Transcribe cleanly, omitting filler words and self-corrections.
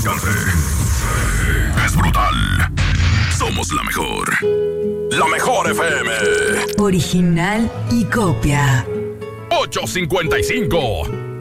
alcance. Es brutal. Somos la mejor. La mejor FM. Original y copia. 855